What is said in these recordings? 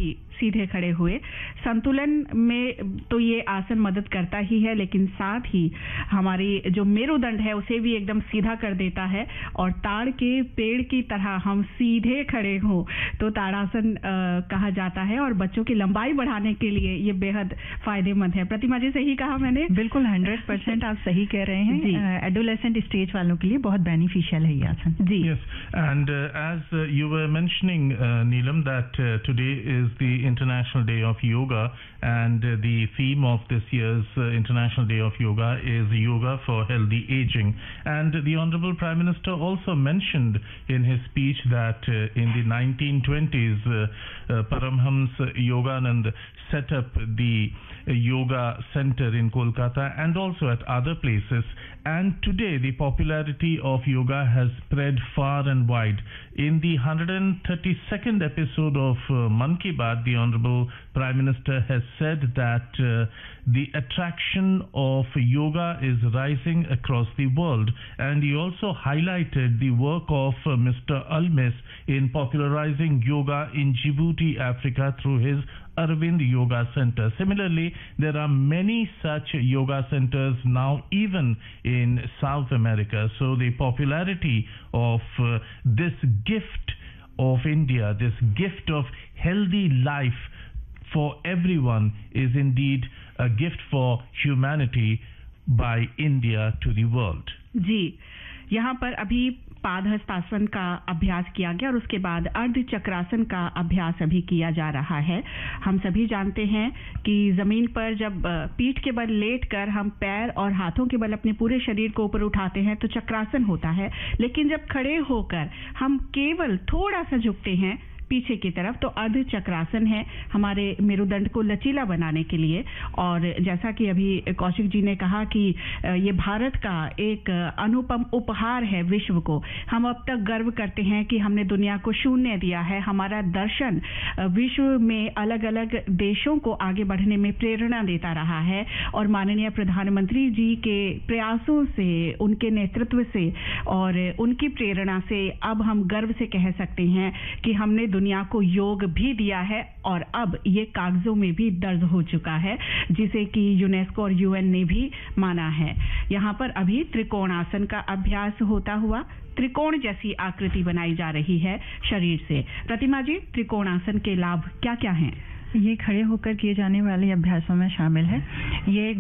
सीधे खड़े हुए। संतुलन में तो ये आसन मदद करता ही है, लेकिन साथ ही हमारी जो मेरुदंड है उसे भी एकदम सीधा कर देता है और ताड़ के पेड़ की तरह हम सीधे खड़े हों तो ताड़ासन कहा जाता है और बच्चों की लंबाई बढ़ाने के लिए ये बेहद फायदेमंद है। प्रतिमा जी, सही कहा मैंने? बिल्कुल 100% आप सही कह रहे हैं। एडोलेसेंट स्टेज वालों के लिए बहुत बेनिफिशियल है ये आसन जी। Yes, and as you were mentioning, Neelam, that today is the International Day of Yoga, and the theme of this year's International Day of Yoga is Yoga for Healthy Aging. And the Honorable Prime Minister also mentioned in his speech that in the 1920s, Paramhams Yoganand set up the yoga center in Kolkata and also at other places. And today the popularity of yoga has spread far and wide. In the 132nd episode of Mann Ki Baat, the Honorable Prime Minister has said that the attraction of yoga is rising across the world, and he also highlighted the work of Mr. Almes in popularizing yoga in Djibouti, Africa through his Arvind Yoga Center. Similarly, there are many such yoga centers now even in South America. So the popularity of this gift of India, this gift of healthy life for everyone, is indeed a gift for humanity by India to the world. जी, यहाँ पर अभी पादहस्तासन का अभ्यास किया गया और उसके बाद अर्ध चक्रासन का अभ्यास अभी किया जा रहा है। हम सभी जानते हैं कि जमीन पर जब पीठ के बल लेटकर हम पैर और हाथों के बल अपने पूरे शरीर को ऊपर उठाते हैं तो चक्रासन होता है, लेकिन जब खड़े होकर हम केवल थोड़ा सा झुकते हैं पीछे की तरफ तो अर्ध चक्रासन है हमारे मेरुदंड को लचीला बनाने के लिए। और जैसा कि अभी कौशिक जी ने कहा कि ये भारत का एक अनुपम उपहार है विश्व को। हम अब तक गर्व करते हैं कि हमने दुनिया को शून्य दिया है। हमारा दर्शन विश्व में अलग अलग देशों को आगे बढ़ने में प्रेरणा देता रहा है और माननीय प्रधानमंत्री जी के प्रयासों से, उनके नेतृत्व से और उनकी प्रेरणा से अब हम गर्व से कह सकते हैं कि हमने दुनिया को योग भी दिया है और अब ये कागजों में भी दर्ज हो चुका है, जिसे कि यूनेस्को और यूएन ने भी माना है। यहाँ पर अभी त्रिकोणासन का अभ्यास होता हुआ त्रिकोण जैसी आकृति बनाई जा रही है शरीर से। प्रतिमा जी, त्रिकोणासन के लाभ क्या क्या हैं? ये खड़े होकर किए जाने वाले अभ्यासों में शामिल है। ये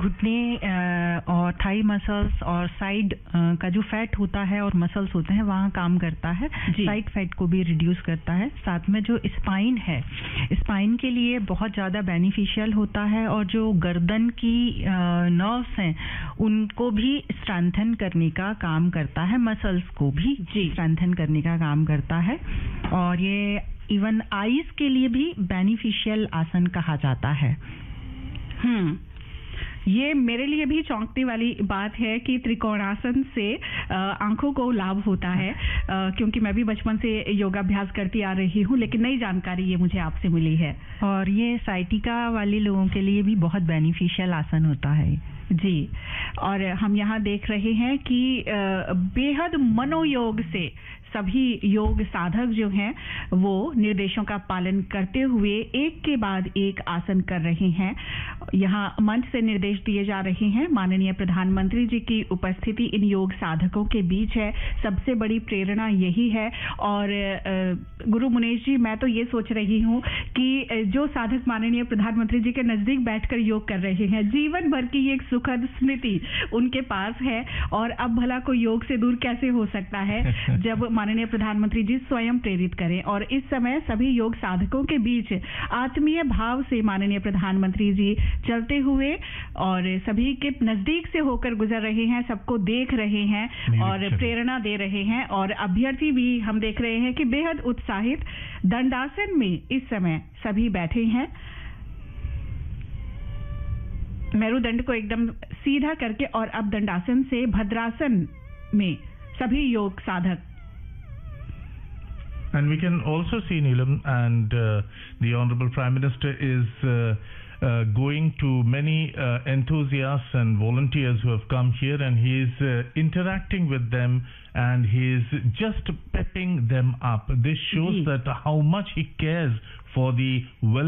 घुटने और थाई मसल्स और साइड का जो फैट होता है और मसल्स होते हैं वहाँ काम करता है। साइड फैट को भी रिड्यूस करता है। साथ में जो स्पाइन है, स्पाइन के लिए बहुत ज़्यादा बेनिफिशियल होता है और जो गर्दन की नर्व्स हैं उनको भी स्ट्रेंथन करने का काम करता है, मसल्स को भी स्ट्रेंथन करने का काम करता है। और ये इवन आईज के लिए भी बेनिफिशियल आसन कहा जाता है। ये मेरे लिए भी चौंकने वाली बात है कि त्रिकोणासन से आंखों को लाभ होता है, क्योंकि मैं भी बचपन से योगाभ्यास करती आ रही हूँ, लेकिन नई जानकारी ये मुझे आपसे मिली है। और ये साइटिका वाले लोगों के लिए भी बहुत बेनिफिशियल आसन होता है जी। और हम यहाँ देख रहे हैं कि बेहद मनोयोग से सभी योग साधक जो हैं वो निर्देशों का पालन करते हुए एक के बाद एक आसन कर रहे हैं। यहाँ मंच से निर्देश दिए जा रहे हैं। माननीय प्रधानमंत्री जी की उपस्थिति इन योग साधकों के बीच है। सबसे बड़ी प्रेरणा यही है। और गुरु मुनेश जी, मैं तो ये सोच रही हूँ कि जो साधक माननीय प्रधानमंत्री जी के नजदीक बैठकर योग कर रहे हैं, जीवन भर की एक सुखद स्मृति उनके पास है। और अब भला कोई योग से दूर कैसे हो सकता है जब माननीय प्रधानमंत्री जी स्वयं प्रेरित करें। और इस समय सभी योग साधकों के बीच आत्मीय भाव से माननीय प्रधानमंत्री जी चलते हुए और सभी के नजदीक से होकर गुजर रहे हैं, सबको देख रहे हैं और प्रेरणा दे रहे हैं। और अभ्यर्थी भी हम देख रहे हैं कि बेहद उत्साहित दंडासन में इस समय सभी बैठे हैं, मेरुदंड को एकदम सीधा करके। और अब दंडासन से भद्रासन में सभी योग साधक। And we can also see, Neelam, and the Honorable Prime Minister is going to many enthusiasts and volunteers who have come here, and he is interacting with them and he is just pepping them up. This shows that how much he cares for the well